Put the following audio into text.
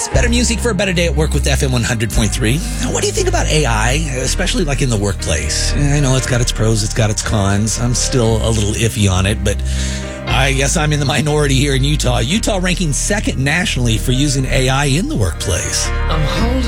It's better music for a better day at work with FM 100.3. Now, what do you think about AI, especially like in the workplace? I know it's got its pros, it's got its cons. I'm still a little iffy on it, but I guess I'm in the minority here in Utah. Utah ranking second nationally for using AI in the workplace. I'm holding